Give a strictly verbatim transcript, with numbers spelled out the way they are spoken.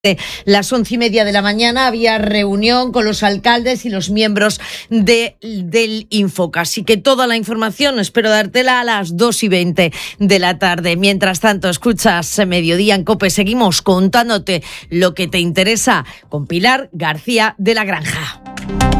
Las once y media de la mañana había reunión con los alcaldes y los miembros de, del Infoca. Así que toda la información espero dártela a las dos y veinte de la tarde. Mientras tanto, escuchas Mediodía en COPE. Seguimos contándote lo que te interesa con Pilar García de la Granja.